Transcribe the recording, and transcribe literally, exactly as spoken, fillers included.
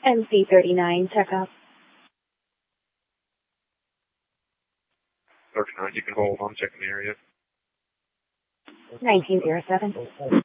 M C thirty-nine, checkup. thirty-nine, you can hold on, checking the area. nineteen oh seven.